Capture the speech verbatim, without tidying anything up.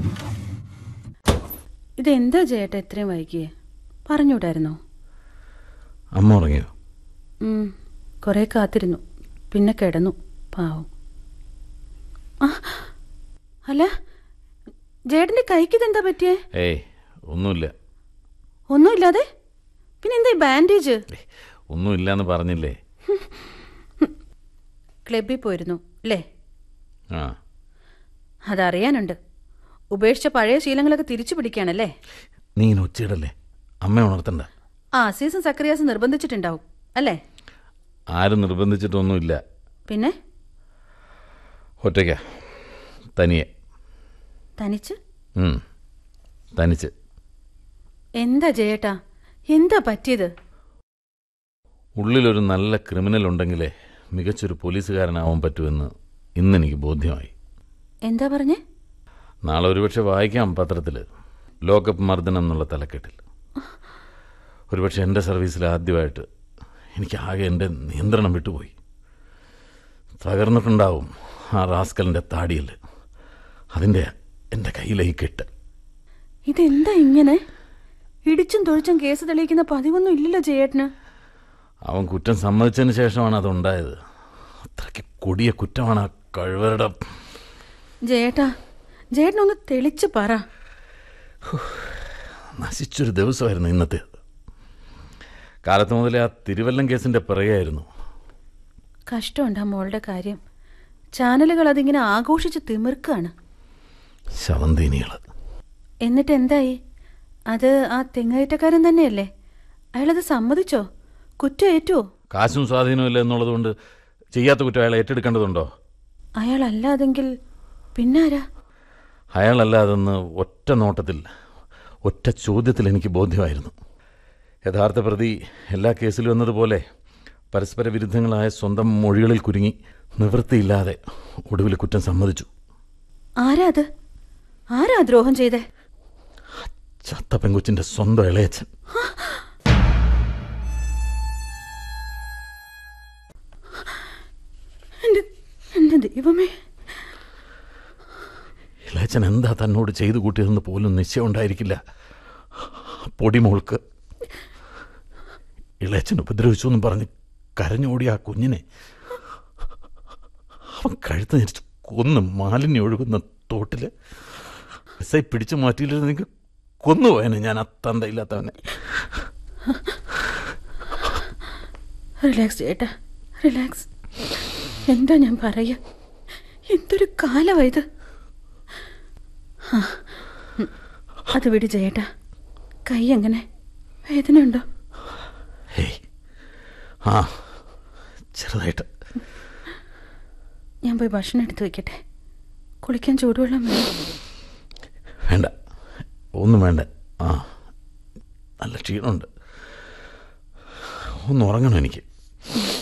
ഇതെന്താ ചേട്ടാ ഇത്രയും വൈകിയേ? പറഞ്ഞൂടായിരുന്നോ? അമ്മ ഉറങ്ങിയോ? കുറേ കാത്തിരുന്നു, പിന്നെ കിടന്നു. പാവം. ആ അല്ല, ചേട്ടൻ്റെ കൈക്ക് ഇതെന്താ പറ്റിയേ? ഏയ് ഒന്നുമില്ല. ഒന്നുമില്ലാതെ പിന്നെ എന്താ ഈ ബാൻഡേജ്? ഒന്നുമില്ലാന്ന് പറഞ്ഞില്ലേ. ക്ലബിൽ പോയിരുന്നു അല്ലേ? ആ, അതറിയാനുണ്ട്. ഉപേക്ഷിച്ച പഴയ ശീലങ്ങളൊക്കെ തിരിച്ചു പിടിക്കുകയാണല്ലേ? നീ ഇങ്ങനെ ഒച്ചയിടല്ലേ, അമ്മ ഉണർത്തണ്ട. ആ സീസൺ സക്രിയാസ് നിർബന്ധിച്ചിട്ടുണ്ടാവും അല്ലേ? ആരും നിർബന്ധിച്ചിട്ടൊന്നുമില്ല. പിന്നെ ഒറ്റയ്ക്ക, തനിയെ. തനിച്ച്? തനിച്ച്. എന്താ ജയേട്ടാ, എന്താ പറ്റിയത്? ഉള്ളിലൊരു നല്ല ക്രിമിനൽ ഉണ്ടെങ്കിലേ മികച്ചൊരു പോലീസുകാരനാവാൻ പറ്റുമെന്ന് ഇന്നെനിക്ക് ബോധ്യമായി. എന്താ പറഞ്ഞേ? നാളെ ഒരുപക്ഷെ വായിക്കാം പത്രത്തിൽ, ലോക്കപ്പ് മർദ്ദനം എന്നുള്ള തലക്കെട്ടിൽ. ഒരുപക്ഷെ എൻ്റെ സർവീസിൽ ആദ്യമായിട്ട് എനിക്ക് ആകെ എൻ്റെ നിയന്ത്രണം വിട്ടുപോയി. തകർന്നിട്ടുണ്ടാവും ആ റാസ്കലിൻ്റെ താടിയിൽ. അതിൻ്റെ എൻ്റെ കയ്യിലേക്ക് കെട്ട്. ഇതെന്താ ഇങ്ങനെ? ഇടിച്ചും തൊഴിച്ചും കേസ് തെളിയിക്കുന്ന പതിവൊന്നും ഇല്ലല്ലോ ചേട്ടന്. അവൻ കുറ്റം സമ്മതിച്ചതിന് ശേഷമാണ് അതുണ്ടായത്. അത്രയ്ക്ക് കൊടിയ കുറ്റമാണ് ആ കഴിവരുടെ. ജയേട്ടാ, ജേട്ടനൊന്ന് തെളിച്ച് പറ. നശിച്ചൊരു ദിവസമായിരുന്നു ഇന്നത്തെ. കാലത്ത് മുതലേ ആ തിരുവല്ലം കേസിൻ്റെ പിറകെയായിരുന്നു. കഷ്ടമുണ്ട് ആ മോളുടെ കാര്യം. ചാനലുകൾ അതിങ്ങനെ ആഘോഷിച്ച് തിമിർക്കാണ്. ശവന്തീനികൾ. എന്നിട്ട് എന്തായി? അത് ആ തെങ്ങേറ്റക്കാരൻ തന്നെയല്ലേ? അയാളത് സമ്മതിച്ചോ? കുറ്റം ഏറ്റുവോ? കാശും സ്വാധീനവും ഇല്ല എന്നുള്ളത് കൊണ്ട് ചെയ്യാത്ത കുറ്റം അയാൾ ഏറ്റെടുക്കേണ്ടതുണ്ടോ? അയാളല്ലാതെങ്കിൽ പിന്നാരാ? അയാളല്ലാതെന്ന് ഒറ്റ നോട്ടത്തിൽ, ഒറ്റ ചോദ്യത്തിൽ എനിക്ക് ബോധ്യമായിരുന്നു. യഥാർത്ഥ പ്രതി എല്ലാ കേസിലും എന്നതുപോലെ പരസ്പര വിരുദ്ധങ്ങളായ സ്വന്തം മൊഴികളിൽ കുരുങ്ങി നിവൃത്തിയില്ലാതെ ഒടുവിൽ കുറ്റം സമ്മതിച്ചു. ആരാ അത്? ആരാ ദ്രോഹം ചെയ്തേ? ചത്ത പെങ്കൊച്ചിന്റെ സ്വന്തം ഇളയച്ചൻ. എന്റെ ദൈവമേ! ഇളയച്ചൻ എന്താ തന്നോട് ചെയ്തു കൂട്ടിയതെന്ന് പോലും നിശ്ചയം ഉണ്ടായിരിക്കില്ല പൊടിമോൾക്ക്. ഇളയച്ചൻ ഉപദ്രവിച്ചു എന്നും പറഞ്ഞ് കരഞ്ഞോടി ആ കുഞ്ഞിനെ അവൻ കഴുത്ത് നിരിച്ച് കൊന്ന് മാലിന്യം ഒഴുകുന്ന തോട്ടില് എസ്ഐ പിടിച്ചു മാറ്റിയില്ലെങ്കിൽ കൊന്നുപോയനെ ഞാൻ. ആ തന്തയില്ലാത്തവനെ. റിലാക്സ് ചേട്ടാ, റിലാക്സ്. എന്താ ഞാൻ പറയാ? എന്തൊരു കാലമായത്. അത് വിട് ചേട്ടാ. കൈ എങ്ങനെ? വേദനയുണ്ടോ? ആ, ചെറുതായിട്ട്. ഞാൻ പോയി ഭക്ഷണം എടുത്ത് വെക്കട്ടെ? കുളിക്കാൻ ചൂടുവെള്ളം വേണം? വേണ്ട, ഒന്നും വേണ്ട. ആ, നല്ല ക്ഷീണമുണ്ട്. ഒന്ന് ഉറങ്ങണം എനിക്ക്.